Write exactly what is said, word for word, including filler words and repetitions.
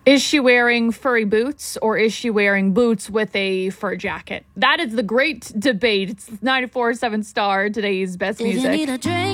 Is she wearing furry boots or is she wearing boots with a fur jacket? That is the great debate. It's ninety-four point seven Star, today's best music.